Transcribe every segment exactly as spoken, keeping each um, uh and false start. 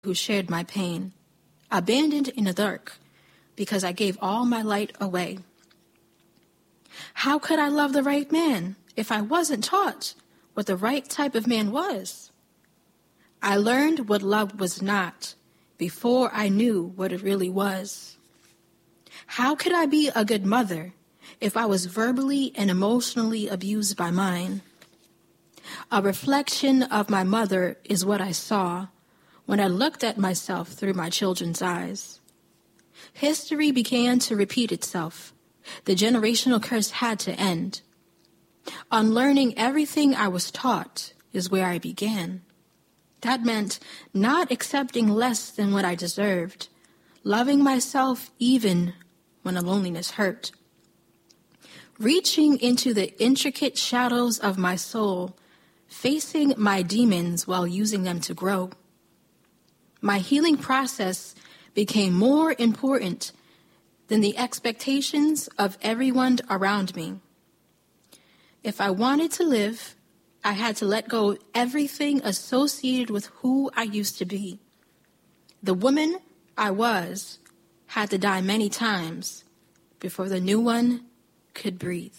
who shared my pain, abandoned in the dark because I gave all my light away. How could I love the right man if I wasn't taught what the right type of man was? I learned what love was not before I knew what it really was. How could I be a good mother if I was verbally and emotionally abused by mine? A reflection of my mother is what I saw when I looked at myself through my children's eyes. History began to repeat itself. The generational curse had to end. Unlearning everything I was taught is where I began. That meant not accepting less than what I deserved, loving myself even when the loneliness hurt. Reaching into the intricate shadows of my soul, facing my demons while using them to grow. My healing process became more important than the expectations of everyone around me. If I wanted to live, I had to let go of everything associated with who I used to be. The woman I was had to die many times before the new one could breathe.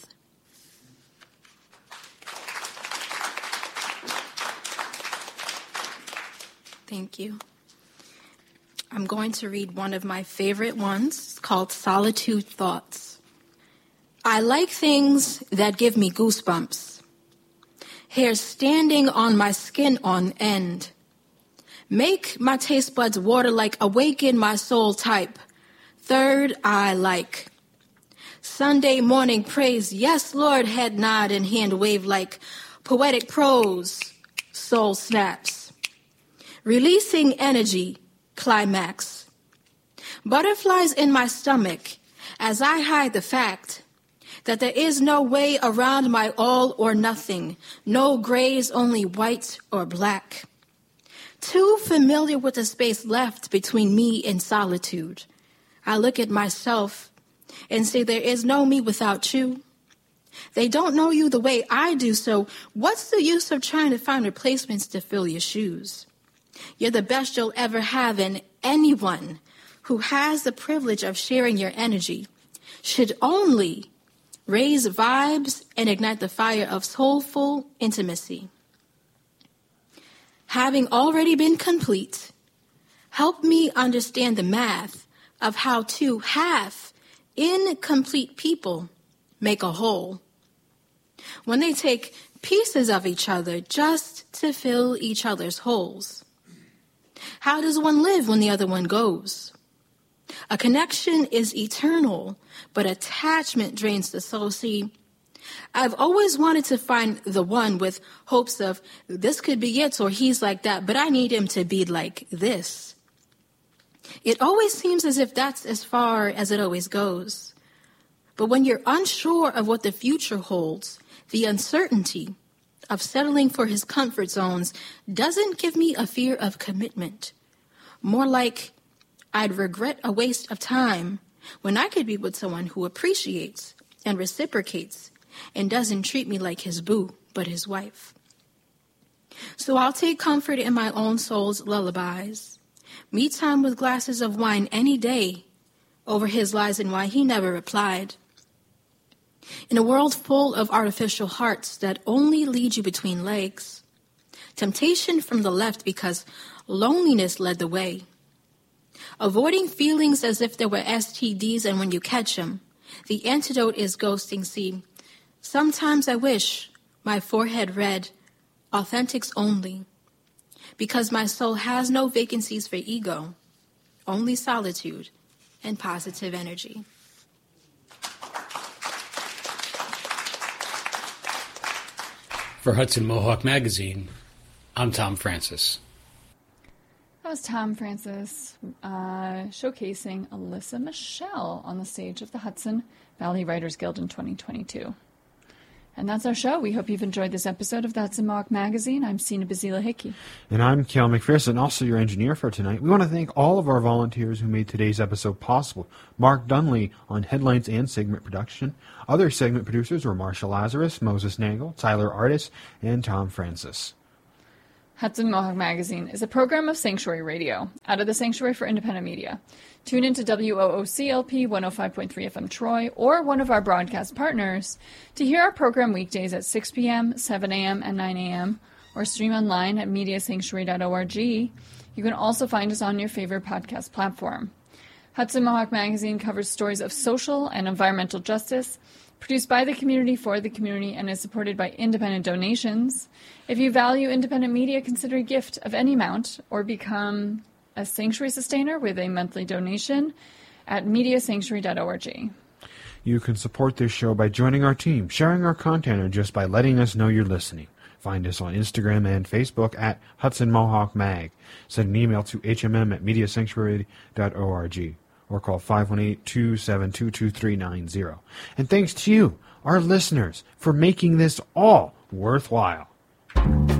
Thank you. I'm going to read one of my favorite ones called Solitude Thoughts. I like things that give me goosebumps. Hair standing on my skin on end. Make my taste buds water like awaken my soul type. Third eye like. Sunday morning praise, yes, Lord, head nod and hand wave like poetic prose, soul snaps. Releasing energy, climax. Butterflies in my stomach as I hide the fact that there is no way around my all or nothing, no grays, only white or black. Too familiar with the space left between me and solitude. I look at myself and say there is no me without you. They don't know you the way I do, so what's the use of trying to find replacements to fill your shoes? You're the best you'll ever have, and anyone who has the privilege of sharing your energy should only raise vibes and ignite the fire of soulful intimacy. Having already been complete, help me understand the math of how two half incomplete people make a whole. When they take pieces of each other just to fill each other's holes. How does one live when the other one goes? A connection is eternal, but attachment drains the soul. See, I've always wanted to find the one with hopes of this could be it or he's like that, but I need him to be like this. It always seems as if that's as far as it always goes. But when you're unsure of what the future holds, the uncertainty of settling for his comfort zones doesn't give me a fear of commitment. More like I'd regret a waste of time when I could be with someone who appreciates and reciprocates and doesn't treat me like his boo, but his wife. So I'll take comfort in my own soul's lullabies. Me time with glasses of wine any day over his lies and why he never replied. In a world full of artificial hearts that only lead you between legs, temptation from the left because loneliness led the way. Avoiding feelings as if there were S T Ds and when you catch them, the antidote is ghosting. See, sometimes I wish my forehead read authentics only, because my soul has no vacancies for ego, only solitude and positive energy. For Hudson Mohawk Magazine, I'm Tom Francis. That was Tom Francis uh, showcasing Alyssa Michelle on the stage of the Hudson Valley Writers Guild in twenty twenty-two. And that's our show. We hope you've enjoyed this episode of the Hudson Mohawk Magazine. I'm Sina Bazila Hickey. And I'm Kel McPherson, also your engineer for tonight. We want to thank all of our volunteers who made today's episode possible. Mark Dunley on headlines and segment production. Other segment producers were Marsha Lazarus, Moses Nagel, Tyler Artis, and Tom Francis. Hudson Mohawk Magazine is a program of Sanctuary Radio, out of the Sanctuary for Independent Media. Tune into W O O C L P one oh five point three F M Troy or one of our broadcast partners to hear our program weekdays at six p.m., seven a.m., and nine a.m., or stream online at media sanctuary dot org. You can also find us on your favorite podcast platform. Hudson Mohawk Magazine covers stories of social and environmental justice, produced by the community for the community, and is supported by independent donations. If you value independent media, consider a gift of any amount or become a Sanctuary Sustainer with a monthly donation at media sanctuary dot org. You can support this show by joining our team, sharing our content, or just by letting us know you're listening. Find us on Instagram and Facebook at Hudson Mohawk Mag. Send an email to h m m at media sanctuary dot org or call five one eight, two seven two, two three nine zero. And thanks to you, our listeners, for making this all worthwhile.